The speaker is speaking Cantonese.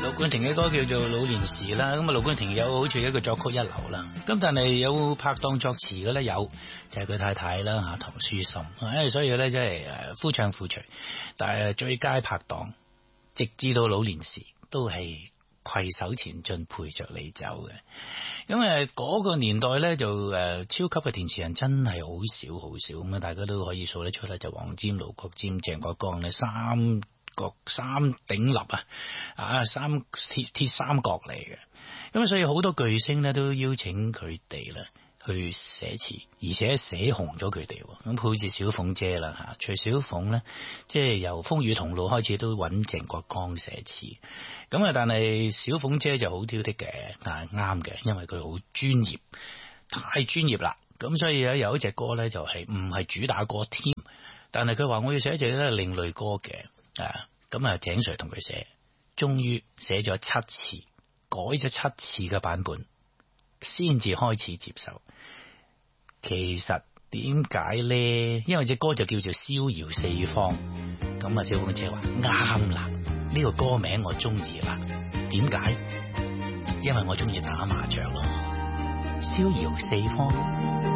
盧冠廷嘅歌叫做《老年時》啦，咁啊盧冠廷有好似一個作曲一流啦，咁但係有拍檔作詞嘅咧，有就係佢太太啦吓，唐書琛，所以咧即係夫唱婦隨，但係最佳拍檔，直至到老年時都係攜手前進，陪着你走嘅。咁嗰個年代咧就超級嘅填詞人真係好少好少，咁啊大家都可以數得出啦，就黃霑、盧國沾、鄭國江咧三鼎立三鐵三角嚟嘅。咁所以好多巨星咧都邀請佢哋啦去寫詞，而且寫紅咗佢哋。咁好似小鳳姐啦吓，徐小鳳咧即係由風雨同路開始都揾鄭國江寫詞。咁但係小鳳姐就好挑剔嘅，啱嘅，因為佢好專業，太專業啦。咁所以有一隻歌咧就係唔係主打歌添，但係佢話我要寫一隻咧另類歌嘅。咁井 Sir 同佢寫，終於寫咗7次，改咗7次嘅版本，先至開始接受。其實點解咧？因為隻歌就叫做《逍遙四方》，咁小鳳姐話啱啦，呢個歌名我中意啦。點解？因為我中意打麻雀咯，《逍遙四方》。